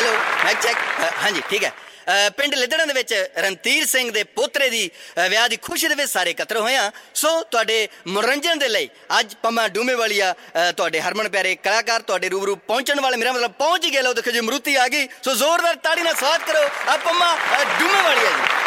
Hello ਮੈਕ check. ਹਾਂਜੀ ਠੀਕ ਹੈ। ਪਿੰਡ ਲਿੱਦੜਾਂ ਦੇ ਵਿੱਚ ਰਣਧੀਰ ਸਿੰਘ ਦੇ ਪੋਤਰੇ ਦੀ ਵਿਆਹ ਦੀ ਖੁਸ਼ੀ ਦੇ ਵਿੱਚ ਸਾਰੇ ਇਕੱਤਰ ਹੋਏ ਹਾਂ। ਸੋ ਤੁਹਾਡੇ ਮਨੋਰੰਜਨ ਦੇ ਲਈ ਅੱਜ ਪੰਮਾ ਡੂਮੇਵਾਲੀਆ ਤੁਹਾਡੇ ਹਰਮਨ ਪਿਆਰੇ ਕਲਾਕਾਰ ਤੁਹਾਡੇ ਰੂਬਰੂ ਪਹੁੰਚਣ ਵਾਲੇ, ਮੇਰਾ ਮਤਲਬ ਪਹੁੰਚ ਹੀ ਗਏ। ਲਓ ਦੇਖੋ ਜੀ ਮਰੂਤੀ ਆ ਗਈ। ਸੋ ਜ਼ੋਰਦਾਰ ਤਾੜੀ ਨਾਲ ਸਵਾਗਤ ਕਰੋ ਪੰਮਾ ਡੂਮੇਵਾਲੀਆ ਜੀ।